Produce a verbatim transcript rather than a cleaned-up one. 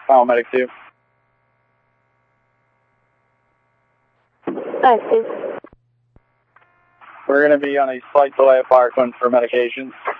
Paramedic two. Five two. We're going to be on a slight delay of Parkland for medications.